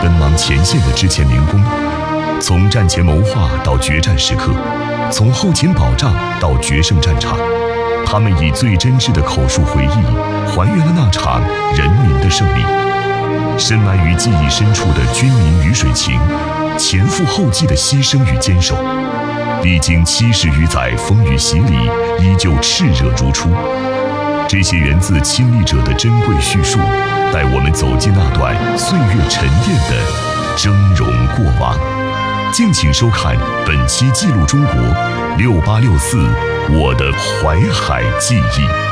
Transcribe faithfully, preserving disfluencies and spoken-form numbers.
奔忙前线的之前民工，从战前谋划到决战时刻，从后勤保障到决胜战场，他们以最真挚的口述回忆，还原了那场人民的胜利。深埋于记忆深处的军民鱼水情，前赴后继的牺牲与坚守，历经七十余载风雨洗礼，依旧炽热如初。这些源自亲历者的珍贵叙述，带我们走进那段岁月沉淀的峥嵘过往。敬请收看本期《记录中国》六八六四我的淮海记忆。